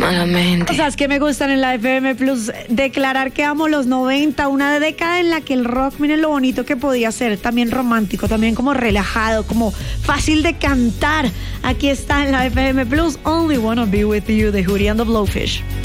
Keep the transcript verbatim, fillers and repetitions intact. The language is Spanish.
Malamente. O sea, es que me gustan en la F M Plus declarar que amo los noventa, una década en la que el rock, miren lo bonito que podía ser, también romántico, también como relajado, como fácil de cantar. Aquí está en la F M Plus, Only Wanna Be With You de Hootie and the Blowfish.